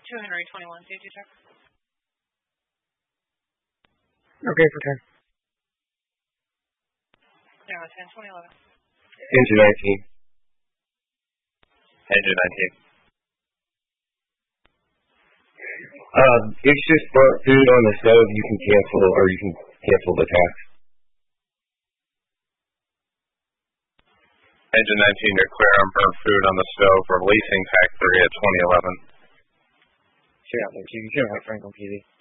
2 Henry 21, safety check. Okay, for 10. Yeah, 10, 2011. Engine 19. Engine 19. It's just burnt food on the stove. You can cancel the task. Engine 19, you're clear on burnt food on the stove, releasing pack 3 at 2011. Check out there, too. You should have Franklin PD.